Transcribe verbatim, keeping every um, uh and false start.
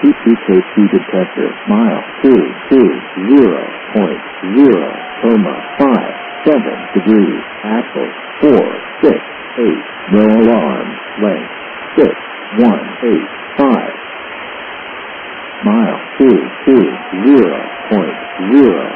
T T K T detector. Mile two two zero point zero comma five seven degrees. Axle four six eight. No alarm. Length six one eight five. Mile two two zero point zero